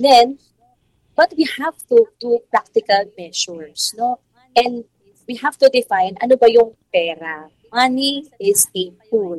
Then, but we have to do practical measures, no? And we have to define ano ba yung pera. Money is a tool.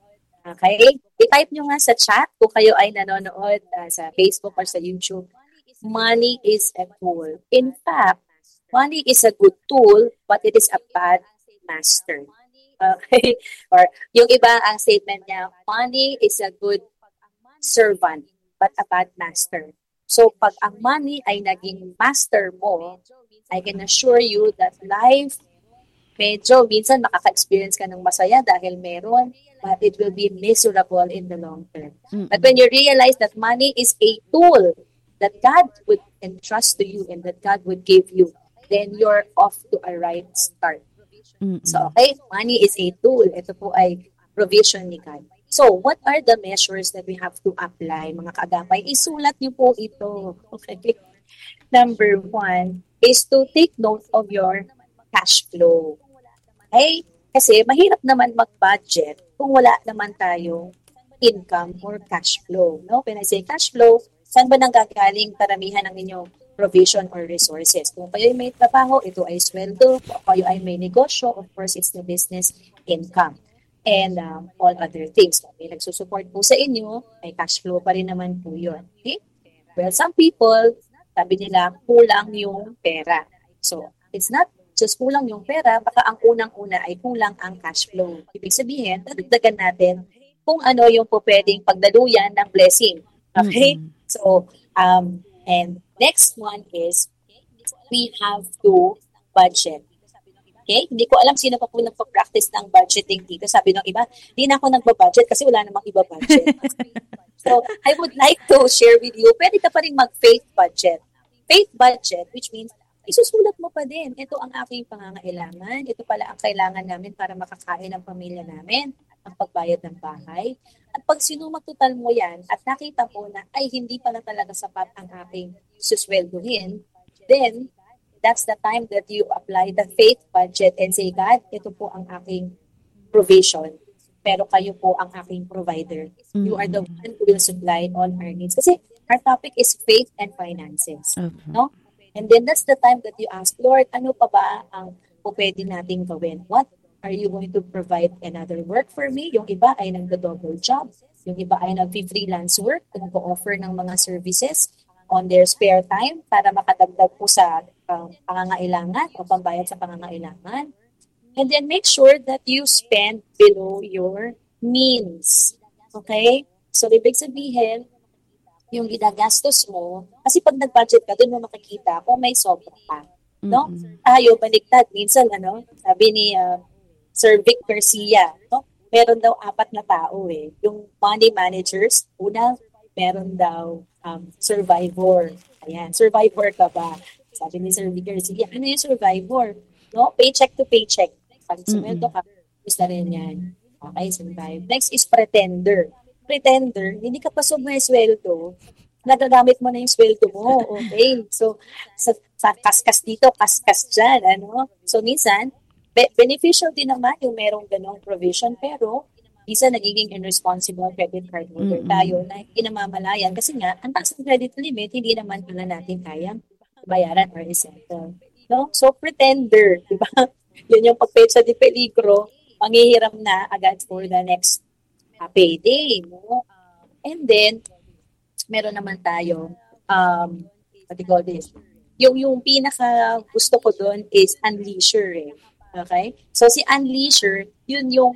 Okay? I-type nyo nga sa chat kung kayo ay nanonood sa Facebook or sa YouTube. Money is a tool. In fact, money is a good tool, but it is a bad master. Okay? Or yung iba ang statement niya, money is a good servant, but a bad master. So, pag ang money ay naging master mo, I can assure you that life, medyo minsan makaka-experience ka ng masaya dahil meron, but it will be miserable in the long term. But when you realize that money is a tool that God would entrust to you and that God would give you, then you're off to a right start. So, okay, money is a tool. Ito po ay provision ni God. So, what are the measures that we have to apply, mga kaagapay? Isulat niyo po ito. Okay. Number 1 is to take note of your cash flow. Okay? Kasi mahirap naman mag-budget kung wala naman tayong income or cash flow. No? When I say cash flow, saan ba nanggagaling karamihan ng inyong provision or resources? Kung kayo ay may trabaho, ito ay sweldo. Kung kayo ay may negosyo, of course, it's the business income. And all other things. Kung may nagsusupport po sa inyo, may cash flow pa rin naman po yun. Okay? Well, some people, sabi nila, kulang yung pera. So, it's not just kulang yung pera, baka ang unang-una ay kulang ang cash flow. Ibig sabihin, dadagdagan natin kung ano yung po pwedeng pagdaluyan ng blessing. Okay? So, and next one is, we have to budget. Okay? Hindi ko alam sino pa po nagpa-practice ng budgeting dito. Sabi ng iba, hindi na ako nagpa-budget kasi wala namang iba budget. So, I would like to share with you, pwede ka pa rin mag-faith budget. Faith budget, which means, isusulat mo pa din. Ito ang aking pangangailangan. Ito pala ang kailangan namin para makakain ang pamilya namin, ang pagbayad ng bahay. At pag sinumagtutal mo yan at nakita mo na ay hindi pala talaga sapat ang aking susweldohin, then that's the time that you apply the faith budget and say, God, ito po ang aking provision. Pero kayo po ang aking provider. You are the one who will supply all our needs. Kasi our topic is faith and finances. No? And then that's the time that you ask, Lord, ano pa ba ang pwede nating gawin? What are you going to provide another work for me? Yung iba ay nagdo-double job. Yung iba ay nag-freelance work, nag-offer ng mga services on their spare time para makadagdag po sa pangangailangan o pambayad sa pangangailangan. And then make sure that you spend below your means. Okay? So, ibig sabihin, yung ginagastos mo, kasi pag nag-budget ka, doon mo makikita kung may sobra pa. No? Tayo, baliktad. Minsan, sabi ni Sir Vic Garcia, no? Meron daw 4 na tao eh. Yung money managers, una, meron daw survivor. Ayan, survivor ka ba? Sabi ni Sir Vic Garcia, ano yung survivor? No? Paycheck to paycheck. Pag sumweldo ka, gusto rin yan. Okay, survive. Next is pretender. Pretender, hindi ka pa sumweldo, nagagamit mo na yung sweldo mo. Okay? So, sa kaskas dito, kaskas dyan. So, minsan, beneficial din naman yung merong ganong provision, pero minsan nagiging irresponsible credit card holder tayo na inamamalayan kasi nga, ang taas ng credit limit, hindi naman pala natin kayang bayaran or isettle. No? So, pretender, di ba? Yun yung pagpetsa di peligro, manghihiram na agad for the next payday. No? And then, meron naman tayo, what do you call this? Yung pinaka gusto ko doon is unleasher eh. Okay? So, si unleasher, yun yung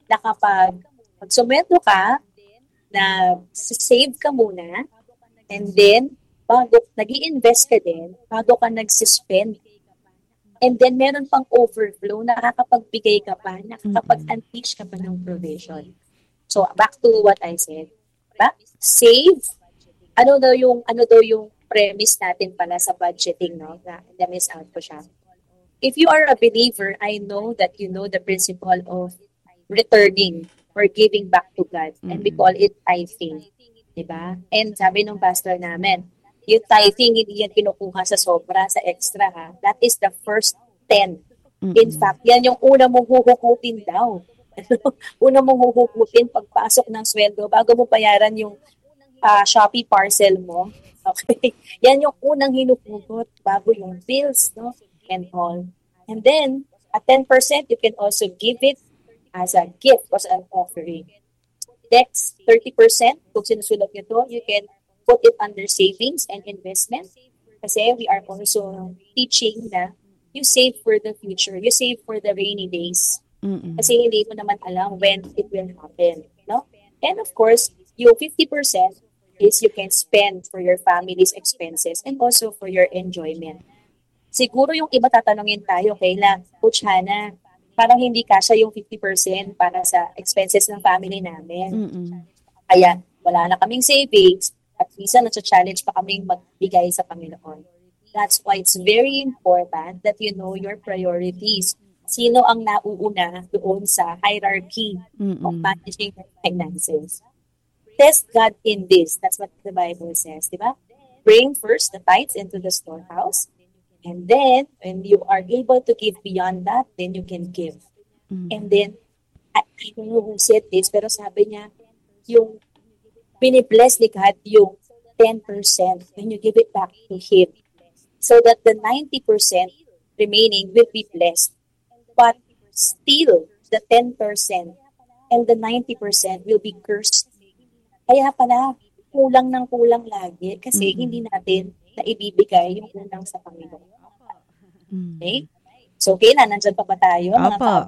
pag sumweldo ka, na save ka muna, and then, bago nag-i-invest ka din, bago ka nag-suspend, and then meron pang overflow, nakakapagbigay ka pa, nakakapag-unleash ka pa ng provision. So, back to what I said. Diba? Save. Ano daw yung premise natin pala sa budgeting, no? Na-miss out ko siya. If you are a believer, I know that you know the principle of returning or giving back to God. And we call it tithing. Diba? And sabi nung pastor namin, yung tithing, hindi yan kinukuha sa sobra, sa extra, ha? That is the first 10. In fact, yan yung una mong huhukutin daw. Una mong huhukutin pagpasok ng sweldo bago mo bayaran yung Shopee parcel mo. Okay? Yan yung unang hinuhugot bago yung bills, no? And all. And then, at 10%, you can also give it as a gift, as an offering. Next, 30%, kung sinusulat nyo to, you can put it under savings and investment. Kasi we are also teaching na you save for the future. You save for the rainy days. Mm. Kasi hindi mo naman alam when it will happen. No? And of course, yung 50% is you can spend for your family's expenses and also for your enjoyment. Siguro yung iba tatanungin tayo, kailan, Coach Hannah, parang hindi kasya yung 50% para sa expenses ng family namin. Mm. Kaya wala na kaming savings at minsan nasa-challenge pa kaming magbigay sa Panginoon. That's why it's very important that you know your priorities. Sino ang nauuna doon sa hierarchy of Mm. managing your finances? Test God in this. That's what the Bible says, di ba? Bring first the tithes into the storehouse. And then, when you are able to give beyond that, then you can give. Mm. And then, I don't know who said this, pero sabi niya, yung binibless ni God yung 10% when you give it back to Him. So that the 90% remaining will be blessed. But still, the 10% and the 90% will be cursed. Kaya pala, kulang ng kulang lagi kasi hindi Mm. natin naibibigay yung unang sa Panginoon. Okay? Mm. So, okay na, nandyan pa ba tayo, mga Opo.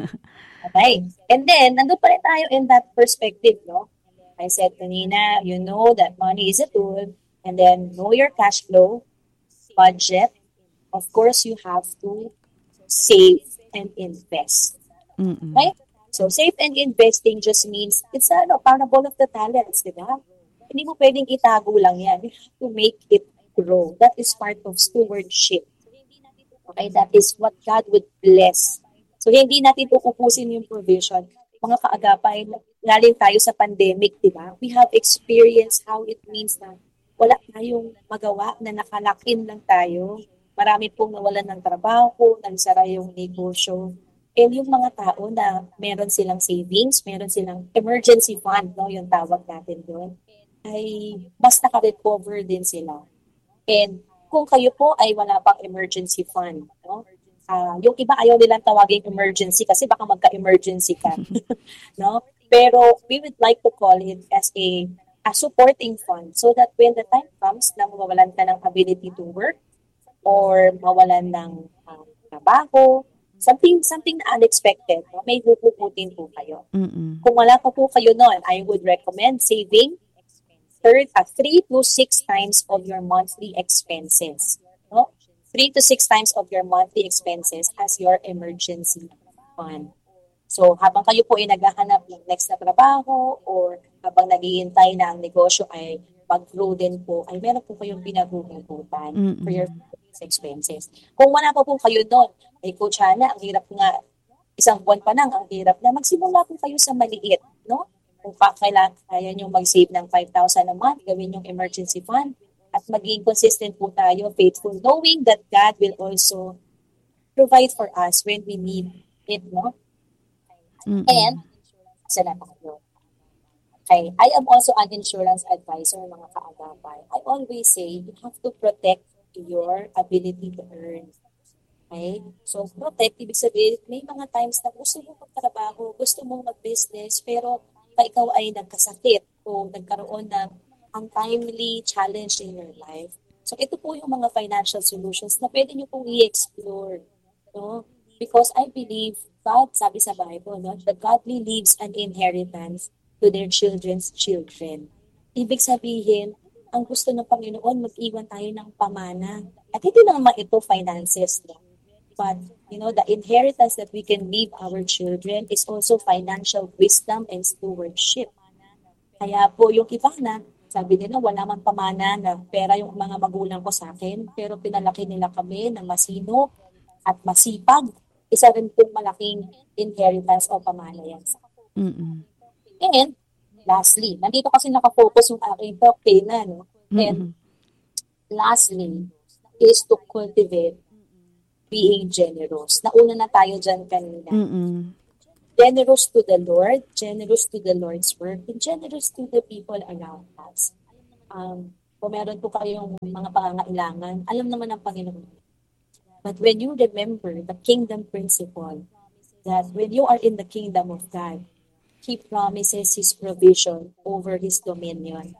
Okay. And then, nandun pa rin tayo in that perspective, no? I said kanina, you know that money is a tool, and then know your cash flow, budget. Of course, you have to save and invest. Mm. Okay? So, save and investing just means, it's a parable of the talents, di ba? Hindi mo pwedeng itago lang yan. You have to make it grow. That is part of stewardship. Okay? That is what God would bless. So, hindi natin uupusin yung provision. Mga kaagapay, galing tayo sa pandemic, di ba? We have experienced how it means na wala tayong magawa, na nakalakin lang tayo. Marami pong nawalan ng trabaho, nagsara yung negosyo. And yung mga tao na meron silang savings, meron silang emergency fund, no, yung tawag natin doon, ay mas naka-recover din sila. And kung kayo po ay wala pang emergency fund, no? Yung iba ayaw nilang tawagin emergency kasi baka magka-emergency ka, no? Pero we would like to call it as a supporting fund so that when the time comes na mawawalan ka ng ability to work or mawalan ng trabaho, something na unexpected, no? May huhugutin po kayo. Mm. Kung wala pa po kayo noon, I would recommend saving 3 to 6 times of your monthly expenses. No? 3 to 6 times of your monthly expenses as your emergency fund. So, habang kayo po ay naghahanap ng next na trabaho or habang naghihintay na ang negosyo ay mag-grow din po, ay meron po kayong pinagugutan for your Mm. expenses. Kung wala pa po kayo doon, ay Coach Hannah, ang hirap nga, isang buwan pa lang, ang hirap na magsimula po kayo sa maliit, no? Kung kailangan, kaya nyo mag-save ng 5,000 a month, gawin yung emergency fund, at maging consistent po tayo, faithful, knowing that God will also provide for us when we need it, no? And, Mm. salamat po. Okay, I am also an insurance advisor, mga kaagapay. I always say, you have to protect your ability to earn. Okay? So, protect, ibig sabihin, may mga times na gusto mo magtrabaho, gusto mong mag-business, pero pa ikaw ay nagkasakit o nagkaroon ng untimely challenge in your life. So, ito po yung mga financial solutions na pwede nyo pong i-explore. No? Because I believe God, sabi sa Bible, no, the godly leaves an inheritance to their children's children. Ibig sabihin, ang gusto ng Panginoon, mag-iwan tayo ng pamana. At hindi naman ito finances, no? But, the inheritance that we can leave our children is also financial wisdom and stewardship. Kaya po yung iba na, sabi nila, wala man pamana na pera yung mga magulang ko sa akin, pero pinalaki nila kami na masino at masipag. Isa rin pong malaking inheritance o pamana yan. Mm. And, lastly, nandito kasi nakafocus yung aking talk, na, no? And, Mm. lastly, is to cultivate being generous. Nauna na tayo dyan kanina. Mm. Generous to the Lord, generous to the Lord's work, and generous to the people around us. kung meron po kayong mga pangangailangan, alam naman ng Panginoon. But when you remember the kingdom principle, that when you are in the kingdom of God, He promises His provision over His dominion.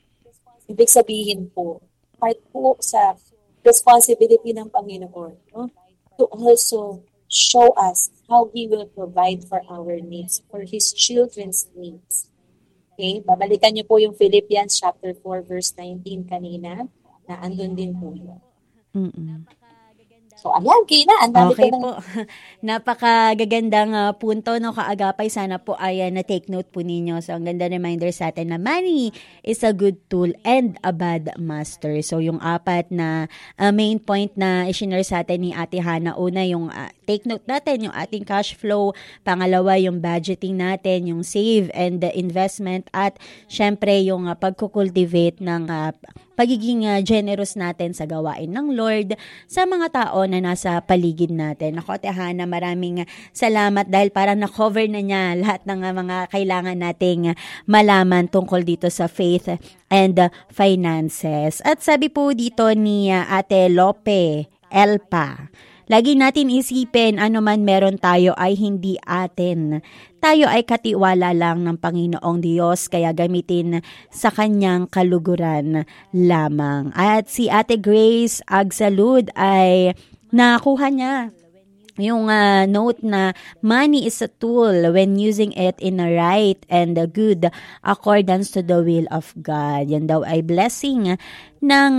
Ibig sabihin po, part po sa responsibility ng Panginoon, no? To also show us how He will provide for our needs, for His children's needs. Okay? Babalikan niyo po yung Philippians chapter 4 verse 19 kanina, na andun din po yun. Mm-mm. So, ayan, Kina, ang dami Okay ko ng po. Napakagagandang punto, no, kaagapay. Sana po ay na-take note po ninyo. So, ang ganda reminder sa atin na money is a good tool and a bad master. So, yung apat na main point na i-share sa atin ni Ate Hana. Una, yung take note natin, yung ating cash flow. Pangalawa, yung budgeting natin, yung save and investment. At, syempre, yung pagkukultivate ng pagiging generous natin sa gawain ng Lord sa mga tao na nasa paligid natin. Ako, Ate Hana, maraming salamat dahil parang na-cover na niya lahat ng mga kailangan nating malaman tungkol dito sa faith and finances. At sabi po dito ni Ate Lope Elpa, lagi natin isipin, ano man meron tayo ay hindi atin. Tayo ay katiwala lang ng Panginoong Diyos, kaya gamitin sa kanyang kaluguran lamang. At si Ate Grace Agsalud ay nakuha niya yung note na money is a tool when using it in a right and a good accordance to the will of God. Yan daw ay blessing ng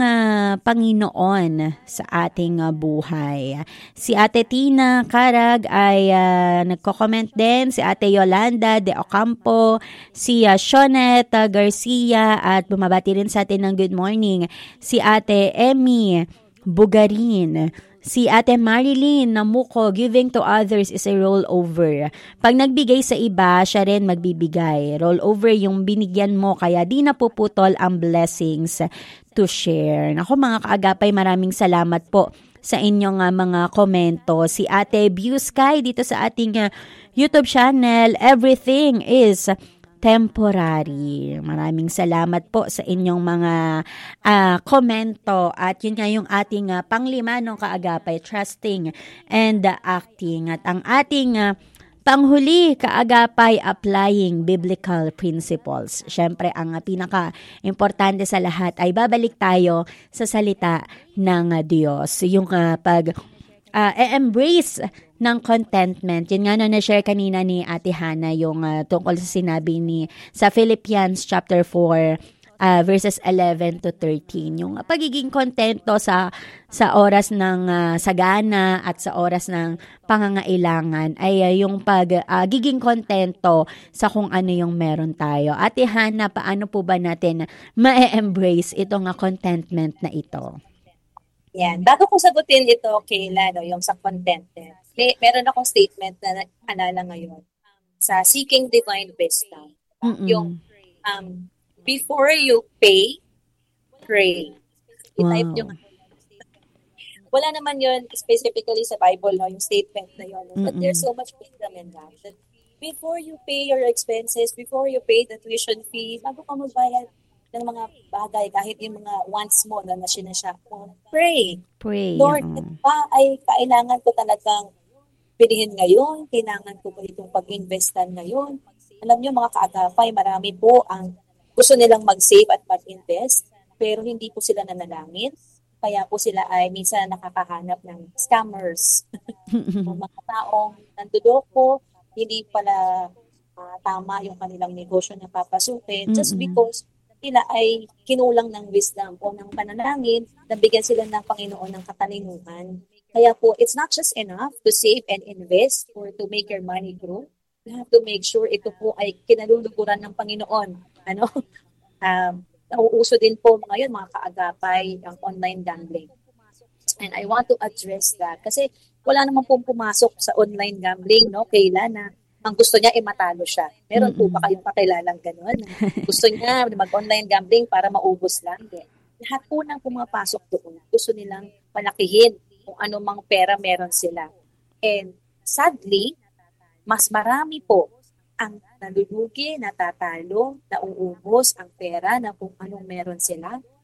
Panginoon sa ating buhay. Si Ate Tina Karag ay nagko-comment din, si Ate Yolanda de Ocampo, si Shonette Garcia, at bumabati rin sa atin ng good morning si Ate Emmy Bugarin. Si Ate Marilyn Namuko, giving to others is a rollover. Pag nagbigay sa iba, siya rin magbibigay. Rollover yung binigyan mo, kaya di napuputol ang blessings to share. Ako mga kaagapay, maraming salamat po sa inyong mga komento. Si Ate Busky dito sa ating YouTube channel, everything is temporary. Maraming salamat po sa inyong mga komento, at yun nga yung ating panglima ng kaagapay, trusting and acting. At ang ating panghuli, kaagapay, applying biblical principles. Siyempre, ang pinaka-importante sa lahat ay babalik tayo sa salita ng Diyos. Yung embrace ng contentment. Yun nga na-share kanina ni Ate Hana yung tungkol sa sinabi sa Philippians chapter 4 verses 11 to 13. Yung pagiging kontento sa oras ng sagana at sa oras ng pangangailangan ay yung pagiging kontento sa kung ano yung meron tayo. Ate Hana, paano po ba natin ma-embrace itong contentment na ito? Yan. Bago ko sagutin ito, Kayla, no, yung sa contentment, meron akong statement na naalala ngayon sa Seeking Divine Wisdom. Yung before you pay, pray. I-type yung wala naman yun specifically sa Bible, no, yung statement na yun. But there's so much wisdom in that. Before you pay your expenses, before you pay the tuition fee, bago ka magbayad ng mga bagay, kahit yung mga wants mo na sinasyak mo, pray. Lord, ay kailangan ko talagang pilihin ngayon, kailangan ko ba itong pag-investan ngayon. Alam niyo mga kaagapay, marami po ang gusto nilang mag-save at mag-invest, pero hindi po sila nanalangin. Kaya po sila ay minsan nakakahanap ng scammers. Mga taong nandudoko, hindi pala tama yung kanilang negosyo na papasukin just because sila ay kinulang ng wisdom o ng panalangin, nabigyan sila ng Panginoon ng katalinuhan. Kaya po, it's not just enough to save and invest or to make your money grow. You have to make sure ito po ay kinaluluguran ng Panginoon. Nauuso din po ngayon mga kaagapay ang online gambling. And I want to address that kasi wala naman pong pumasok sa online gambling, no, Kayla, na ang gusto niya ay matalo siya. Meron po ba kayong pakilalang gano'n? Gusto niya mag-online gambling para maubos lang. Lahat po nang pumapasok doon, gusto nilang palakihin kung anumang pera meron sila. And sadly, mas marami po ang nalulugi, natatalo, nauubos ang pera na kung anong meron sila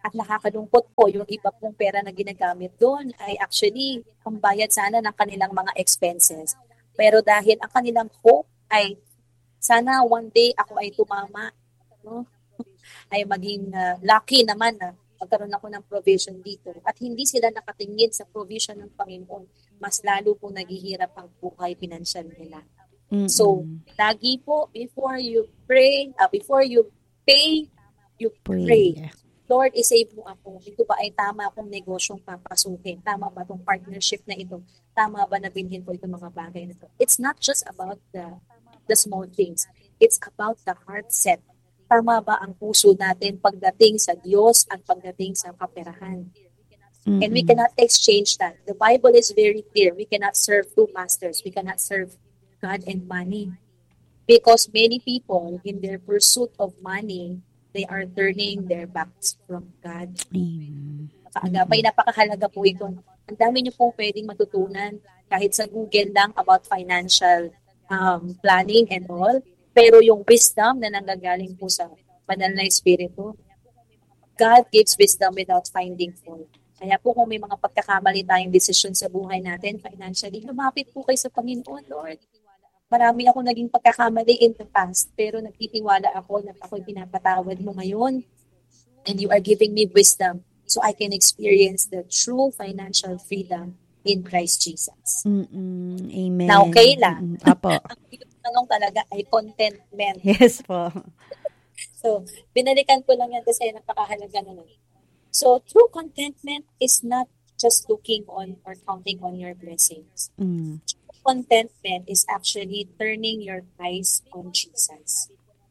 At nakakalungkot po, yung iba pong pera na ginagamit doon ay actually pambayad sana ng kanilang mga expenses. Pero dahil ang kanilang hope ay sana one day ako ay tumama, no? Ay maging lucky naman na magkaroon ako ng provision dito. At hindi sila nakatingin sa provision ng Panginoon. Mas lalo po naghihirap ang buhay financial nila. So, lagi po, before you pray, before you pay, you pray. Lord, isave mo ako. Ito ba ay tama akong negosyong papasukin? Tama ba itong partnership na ito? Tama ba na bilhin ko itong mga bagay na ito? It's not just about the small things. It's about the heart set. Tama ba ang puso natin pagdating sa Diyos at pagdating sa kaperahan? And we cannot exchange that. The Bible is very clear. We cannot serve two masters. We cannot serve God and money. Because many people, in their pursuit of money, they are turning their backs from God. Kaagapay, napakahalaga po ito. Ang dami niyo pong pwedeng matutunan kahit sa Google lang about financial planning and all. Pero yung wisdom na nanggagaling po sa banal na espiritu, God gives wisdom without finding fault. Kaya po kung may mga pagkakamali tayong desisyon sa buhay natin financially, lumapit po kayo sa Panginoon, Lord. Marami ako naging pagkakamali in the past, pero nagtitiwala ako na ako'y pinapatawad mo ngayon. And you are giving me wisdom so I can experience the true financial freedom in Christ Jesus. Amen. Now, Kayla, Apo. ang tanong talaga ay contentment. Yes po. So, binalikan ko lang yan kasi napakahalaga na. So, true contentment is not just looking on or counting on your blessings. Contentment is actually turning your eyes on Jesus.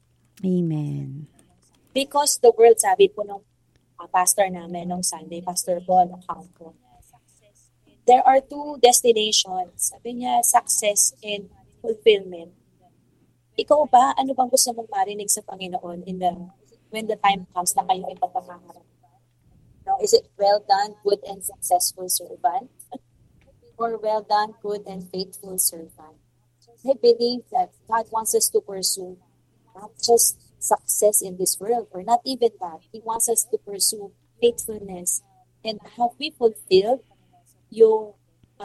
Amen. Because the world, sabi po nung pastor namin nung Sunday, Pastor Paul Ocampo, there are two destinations. Sabi niya, success and fulfillment. Ikaw ba, ano bang gusto mong marinig sa Panginoon when the time comes na kayo ay pagkakaharap? Now, is it well done, good and successful servant? Or well done, good and faithful servant? I believe that God wants us to pursue not just success in this world, or not even that. He wants us to pursue faithfulness. And have we fulfilled yung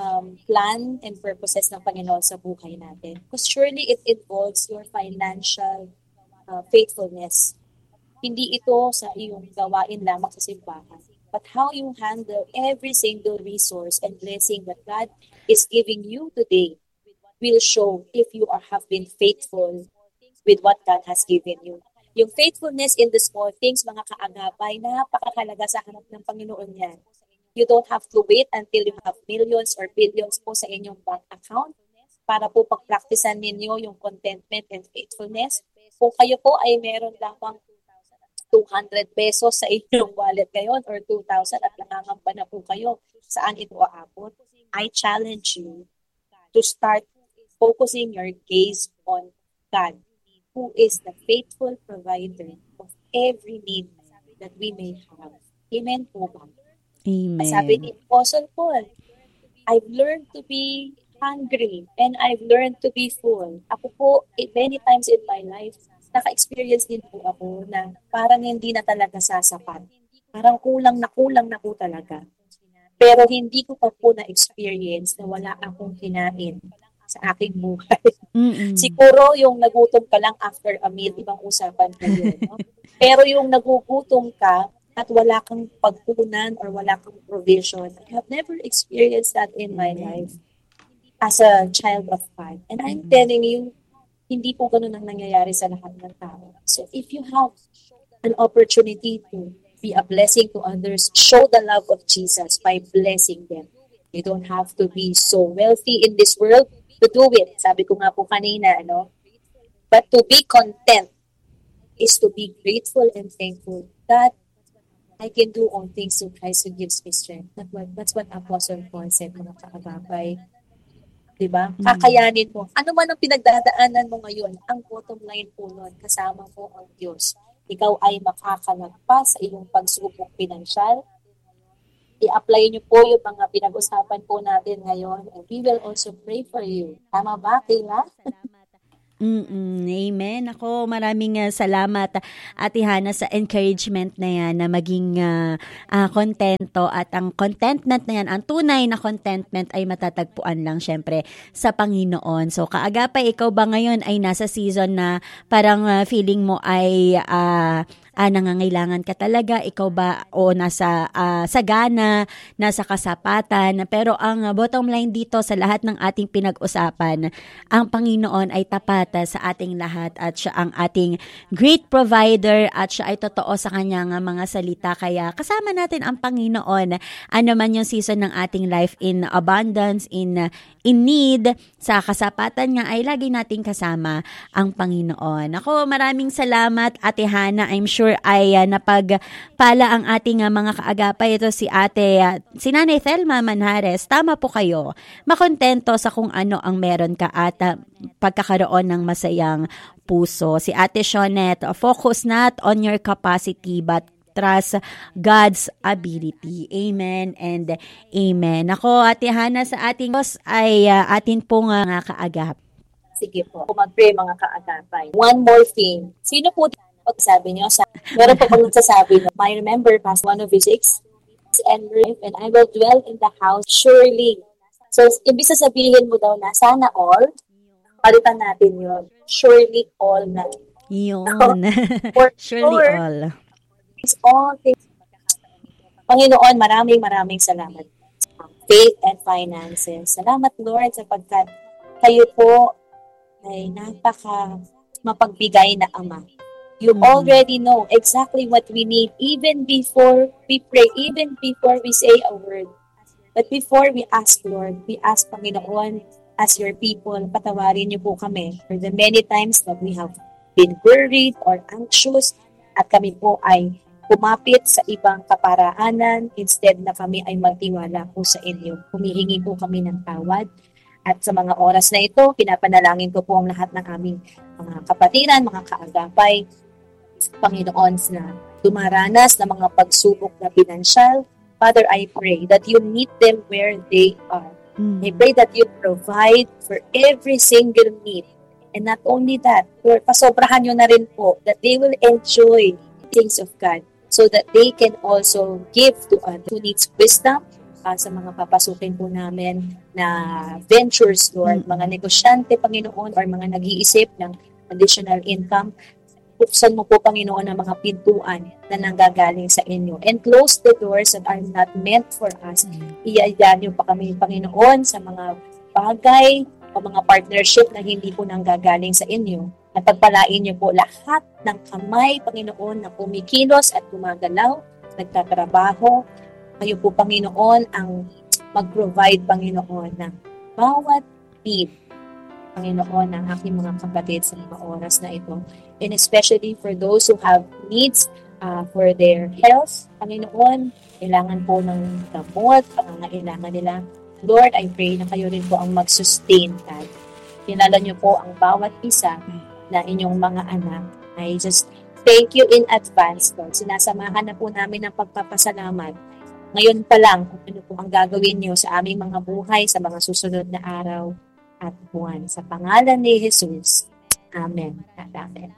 plan and purposes ng Panginoon sa buhay natin? Because surely it involves your financial faithfulness. Hindi ito sa iyong gawain lamang sa simbahan, but how you handle every single resource and blessing that God is giving you today will show if you have been faithful with what God has given you. Yung faithfulness in the small things, mga kaagapay, napakahalaga sa hanap ng Panginoon yan. You don't have to wait until you have millions or billions po sa inyong bank account para po pagpraktisan ninyo yung contentment and faithfulness. Kung kayo po ay meron lamang 200 pesos sa inyong wallet ngayon or 2,000 at nangangamba na po kayo, saan ito aabot? I challenge you to start focusing your gaze on God, who is the faithful provider of every need that we may have. Amen po ba? Amen. Sabi ni Apostle Paul, I've learned to be hungry and I've learned to be full. Ako po, many times in my life, naka-experience din po ako na parang hindi na talaga sasapat. Parang kulang na po talaga. Pero hindi ko pa po na-experience na wala akong kinain sa aking buhay. Siguro yung nagutom ka lang after a meal, ibang usapan po yun. No? Pero yung nagugutom ka at wala kang pagpunan or wala kang provision, I have never experienced that in my life as a child of God. And I'm telling you, hindi po ganun ang nangyayari sa lahat ng tao. So if you have an opportunity to be a blessing to others, show the love of Jesus by blessing them. You don't have to be so wealthy in this world to do it. Sabi ko nga po kanina, but to be content is to be grateful and thankful that I can do all things through Christ who gives me strength. That's what Apostle Paul said, mga kaagapay. Diba? Kakayanin mo. Ano man ang pinagdadaanan mo ngayon, ang bottom line po nun, kasama mo ang Diyos. Ikaw ay makakalagpas sa iyong pagsubok pinansyal. I-apply niyo po yung mga pinag-usapan po natin ngayon and we will also pray for you. Tama ba, Kayla? Amen. Ako, maraming salamat, Ate Hana, sa encouragement na yan na maging kontento at ang contentment na yan, ang tunay na contentment ay matatagpuan lang syempre sa Panginoon. So, kaagapay, ikaw ba ngayon ay nasa season na parang feeling mo ay nangangailangan ka talaga, ikaw ba o nasa sagana, nasa kasapatan, pero ang bottom line dito sa lahat ng ating pinag-usapan, ang Panginoon ay tapat sa ating lahat at siya ang ating great provider at siya ay totoo sa kanyang mga salita, kaya kasama natin ang Panginoon ano man yung season ng ating life, in abundance, in need, sa kasapatan nga ay lagi nating kasama ang Panginoon. Ako, maraming salamat, Ate Hana. I'm sure ay napagpala ang ating mga kaagapay. Ito si Nanay Thelma Manjares. Tama po kayo. Makontento sa kung ano ang meron ka at pagkakaroon ng masayang puso. Si Ate Shonette, focus not on your capacity but trust God's ability. Amen and amen. Ako, Ate Hana, sa ating boss ay atin pong kaagap. Sige po, mag-pray mga kaagapay. One more thing. Sino po pagsabi niyo sa meron po bang nagsasabi na I remember past 1:06 and I will dwell in the house surely. So, ibig sabihin mo daw na sana all, palitan natin yun. Surely all na. Yun. For surely sure, all. It's all things. Panginoon, maraming salamat. Faith and finances. Salamat, Lord, sapagkat kayo po ay napaka mapagbigay na Ama. You already know exactly what we need even before we pray, even before we say a word. But before we ask, Lord, we ask, Panginoon, as your people, patawarin niyo po kami for the many times that we have been worried or anxious at kami po ay kumapit sa ibang kaparaanan instead na kami ay magtiwala po sa inyo. Humihingi po kami ng tawad. At sa mga oras na ito, pinapanalangin ko po ang lahat ng aming mga kapatiran, mga kaagapay, Panginoon, na dumaranas ng mga pagsubok na pinansyal. Father, I pray that you meet them where they are. I pray that you provide for every single need. And not only that, Lord, pasobrahan nyo na rin po that they will enjoy things of God so that they can also give to others who needs wisdom sa mga papasukin po namin na ventures, Lord, mga negosyante, Panginoon, or mga nag-iisip ng additional income. Buksan mo po, Panginoon, ang mga pintuan na nanggagaling sa inyo. And close the doors that are not meant for us. Iayaan niyo pa kami, Panginoon, sa mga bagay o mga partnership na hindi po nanggagaling sa inyo. At pagpalain niyo po lahat ng kamay, Panginoon, na kumikilos at gumagalaw, nagtatrabaho. Kayo po, Panginoon, ang mag-provide, Panginoon, ng bawat need, Panginoon, ng aking mga kapatid sa mga oras na ito. And especially for those who have needs for their health, Panginoon, kailangan po ng gamot, pangangailangan nila. Lord, I pray na kayo rin po ang mag-sustain, God. Kilala niyo po ang bawat isa na inyong mga anak. I just thank you in advance, Lord. Sinasamahan na po namin ang pagpapasalamat. Ngayon pa lang, kung ano po ang gagawin niyo sa aming mga buhay sa mga susunod na araw at buwan. Sa pangalan ni Jesus. Amen. Amen.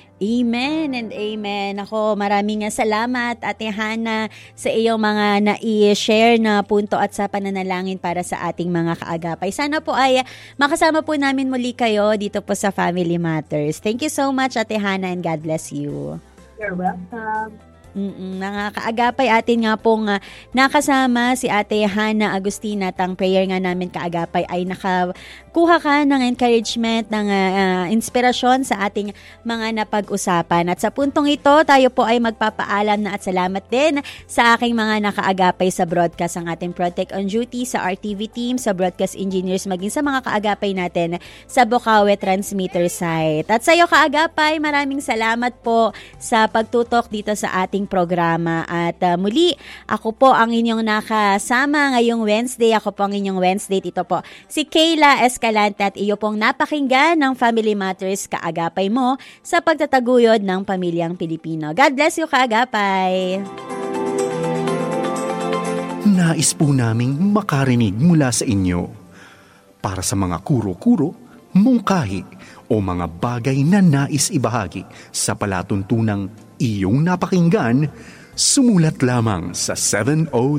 Amen and amen. Ako, maraming salamat, Ate Hana, sa iyong mga na-i-share na punto at sa pananalangin para sa ating mga kaagapay. Sana po ay makasama po namin muli kayo dito po sa Family Matters. Thank you so much, Ate Hana, and God bless you. You're welcome. Mga kaagapay, atin nga pong nakasama si Ate Hana Agustina. At ang prayer nga namin, kaagapay, ay nakakuha ka ng encouragement, ng inspirasyon sa ating mga napag-usapan. At sa puntong ito, tayo po ay magpapaalam na at salamat din sa aking mga nakaagapay sa broadcast, ang ating Protect on Duty, sa RTV team, sa broadcast engineers, maging sa mga kaagapay natin sa Bocaue Transmitter site. At sa iyo, kaagapay, maraming salamat po sa pagtutok dito sa ating programa. At muli, ako po ang inyong nakasama ngayong Wednesday. Ako po ang inyong Wednesday. Ito po si Kayla Escalante at iyo pong napakinggan ng Family Matters, kaagapay mo sa pagtataguyod ng pamilyang Pilipino. God bless you, kaagapay! Nais po naming makarinig mula sa inyo. Para sa mga kuro-kuro, mungkahi, o mga bagay na nais ibahagi sa palatuntunang iyong napakinggan, sumulat lamang sa 702